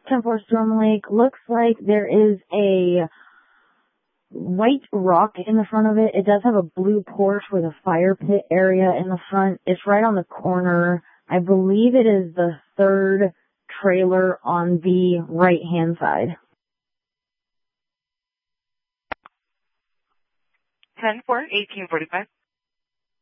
10-4 Storm Lake. Looks like there is a white rock in the front of it. It does have a blue porch with a fire pit area in the front. It's right on the corner. I believe it is the third trailer on the right-hand side. 10-4, 1845.